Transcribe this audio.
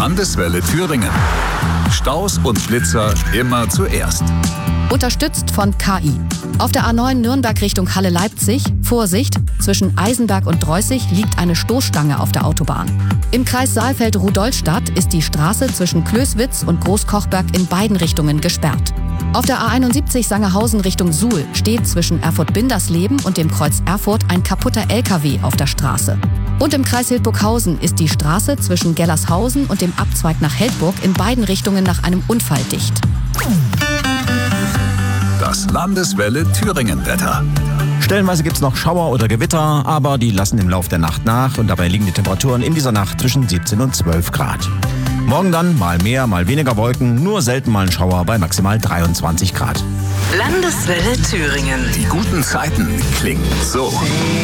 Landeswelle Thüringen. Staus und Blitzer immer zuerst. Unterstützt von KI. Auf der A9 Nürnberg Richtung Halle-Leipzig, Vorsicht, zwischen Eisenberg und Dreußig liegt eine Stoßstange auf der Autobahn. Im Kreis Saalfeld-Rudolstadt ist die Straße zwischen Klößwitz und Großkochberg in beiden Richtungen gesperrt. Auf der A71 Sangerhausen Richtung Suhl steht zwischen Erfurt-Bindersleben und dem Kreuz Erfurt ein kaputter LKW auf der Straße. Und im Kreis Hildburghausen ist die Straße zwischen Gellershausen und dem Abzweig nach Heldburg in beiden Richtungen nach einem Unfall dicht. Das Landeswelle Thüringen-Wetter. Stellenweise gibt es noch Schauer oder Gewitter, aber die lassen im Lauf der Nacht nach und dabei liegen die Temperaturen in dieser Nacht zwischen 17 und 12 Grad. Morgen dann mal mehr, mal weniger Wolken, nur selten mal ein Schauer bei maximal 23 Grad. Landeswelle Thüringen. Die guten Zeiten klingen so.